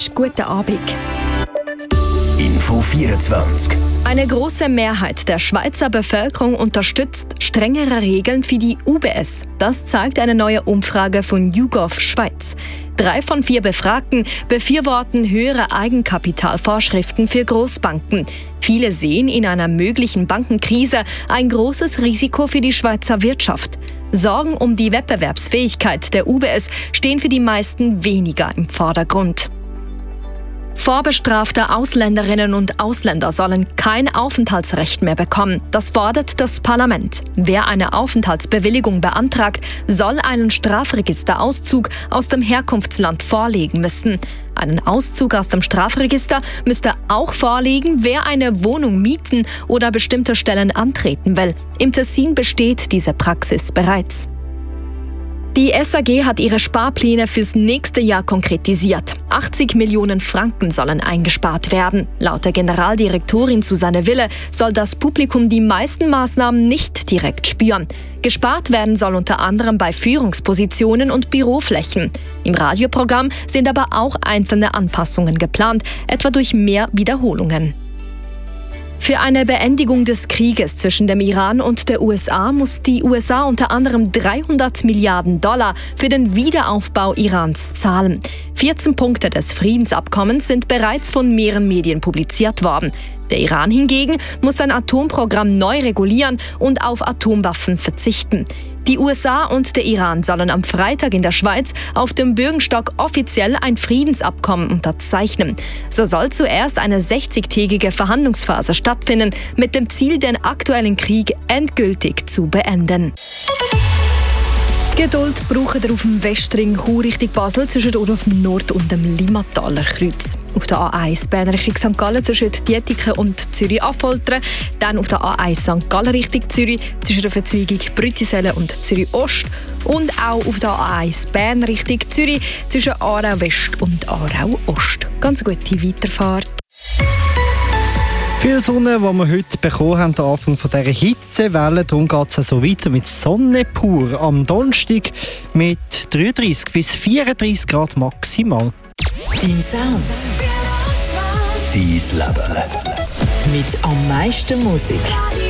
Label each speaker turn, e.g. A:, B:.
A: Guten Abend.
B: Info 24.
A: Eine große Mehrheit der Schweizer Bevölkerung unterstützt strengere Regeln für die UBS. Das zeigt eine neue Umfrage von YouGov Schweiz. 3 von 4 Befragten befürworten höhere Eigenkapitalvorschriften für Großbanken. Viele sehen in einer möglichen Bankenkrise ein großes Risiko für die Schweizer Wirtschaft. Sorgen um die Wettbewerbsfähigkeit der UBS stehen für die meisten weniger im Vordergrund. Vorbestrafte Ausländerinnen und Ausländer sollen kein Aufenthaltsrecht mehr bekommen. Das fordert das Parlament. Wer eine Aufenthaltsbewilligung beantragt, soll einen Strafregisterauszug aus dem Herkunftsland vorlegen müssen. Einen Auszug aus dem Strafregister müsste auch vorlegen, wer eine Wohnung mieten oder bestimmte Stellen antreten will. Im Tessin besteht diese Praxis bereits. Die SAG hat ihre Sparpläne fürs nächste Jahr konkretisiert. 80 Millionen Franken sollen eingespart werden. Laut der Generaldirektorin Susanne Wille soll das Publikum die meisten Maßnahmen nicht direkt spüren. Gespart werden soll unter anderem bei Führungspositionen und Büroflächen. Im Radioprogramm sind aber auch einzelne Anpassungen geplant, etwa durch mehr Wiederholungen. Für eine Beendigung des Krieges zwischen dem Iran und der USA muss die USA unter anderem $300 Milliarden für den Wiederaufbau Irans zahlen. 14 Punkte des Friedensabkommens sind bereits von mehreren Medien publiziert worden. Der Iran hingegen muss sein Atomprogramm neu regulieren und auf Atomwaffen verzichten. Die USA und der Iran sollen am Freitag in der Schweiz auf dem Bürgenstock offiziell ein Friedensabkommen unterzeichnen. So soll zuerst eine 60-tägige Verhandlungsphase stattfinden, mit dem Ziel, den aktuellen Krieg endgültig zu beenden. Geduld braucht ihr auf dem Westring Chur Richtung Basel zwischen auf dem Nord- und dem Limmataler Kreuz. Auf der A1 Bern Richtung St. Gallen zwischen Dietiken und Zürich-Affoltern. Dann auf der A1 St. Gallen Richtung Zürich zwischen der Verzweigung Brüttisellen und Zürich-Ost. Und auch auf der A1 Bern Richtung Zürich zwischen Aarau West und Aarau Ost. Ganz gute Weiterfahrt.
C: Viel Sonne, die wir heute bekommen haben, am Anfang dieser Hitzewelle. Darum geht es so weiter mit Sonne pur. Am Donnerstag mit 33 bis 34 Grad maximal.
D: Dein Sound.
B: Dein Leben.
D: Mit am meisten Musik.